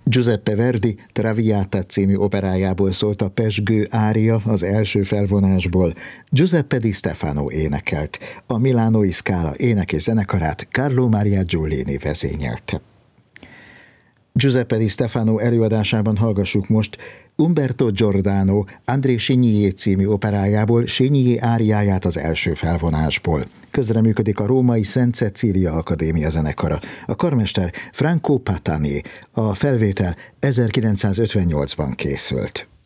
Giuseppe Verdi Traviata című operájából szólt a pezsgő ária az első felvonásból. Giuseppe Di Stefano énekelt. A Milánói Scala éneki zenekarát Carlo Maria Giulini vezényelte. Giuseppe Di Stefano előadásában hallgassuk most Umberto Giordano André Chenier című operájából Chenier áriáját az első felvonásból. Közreműködik a római Szent Cecília Akadémia zenekara. A karmester Franco Patani, a felvétel 1958-ban készült.